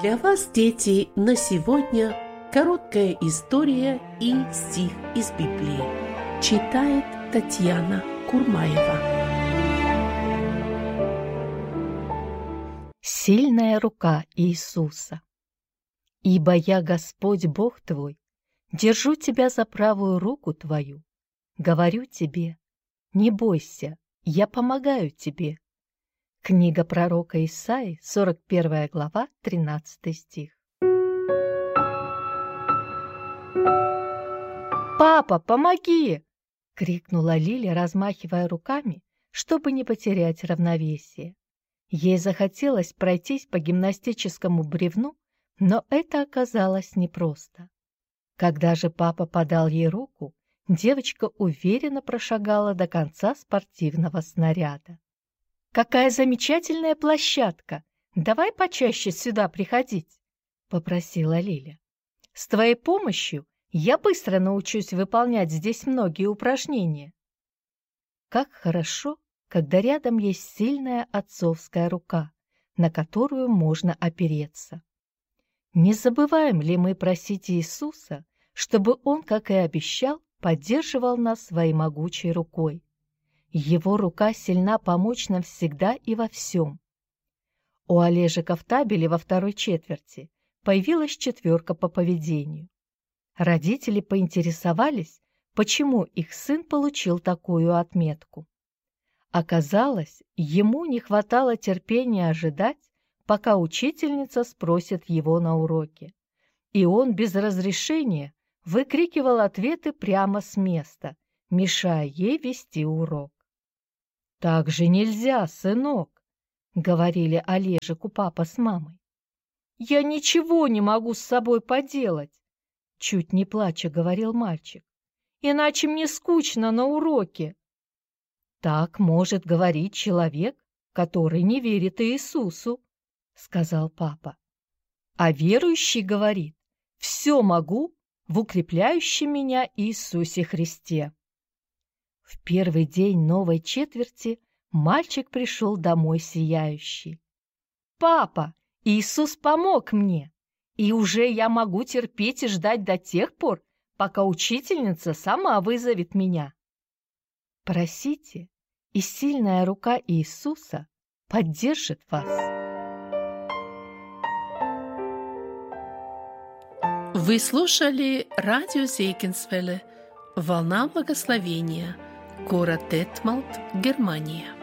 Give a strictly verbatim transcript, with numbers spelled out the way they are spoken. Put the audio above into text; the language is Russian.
Для вас, дети, на сегодня короткая история и стих из Библии. Читает Татьяна Курмаева. Сильная рука Иисуса. «Ибо я, Господь Бог твой, держу тебя за правую руку твою. Говорю тебе, не бойся, я помогаю тебе». Книга пророка Исаии, сорок первая глава, тринадцатый стих. «Папа, помоги!» — крикнула Лиля, размахивая руками, чтобы не потерять равновесие. Ей захотелось пройтись по гимнастическому бревну, но это оказалось непросто. Когда же папа подал ей руку, девочка уверенно прошагала до конца спортивного снаряда. «Какая замечательная площадка! Давай почаще сюда приходить!» — попросила Лиля. «С твоей помощью я быстро научусь выполнять здесь многие упражнения». Как хорошо, когда рядом есть сильная отцовская рука, на которую можно опереться. Не забываем ли мы просить Иисуса, чтобы Он, как и обещал, поддерживал нас своей могучей рукой? Его рука сильна помочь нам всегда и во всем. У Олежика в табеле во второй четверти появилась четверка по поведению. Родители поинтересовались, почему их сын получил такую отметку. Оказалось, ему не хватало терпения ожидать, пока учительница спросит его на уроке, и он без разрешения выкрикивал ответы прямо с места, мешая ей вести урок. «Так же нельзя, сынок», — говорили Олежику папа с мамой. «Я ничего не могу с собой поделать», — чуть не плача говорил мальчик, «иначе мне скучно на уроке». «Так может говорить человек, который не верит Иисусу», — сказал папа. «А верующий говорит, все могу в укрепляющем меня Иисусе Христе». В первый день новой четверти мальчик пришел домой сияющий. «Папа, Иисус помог мне, и уже я могу терпеть и ждать до тех пор, пока учительница сама вызовет меня». Просите, и сильная рука Иисуса поддержит вас. Вы слушали радио Зегенсвелле «Волна благословения», город Детмалт, Германия.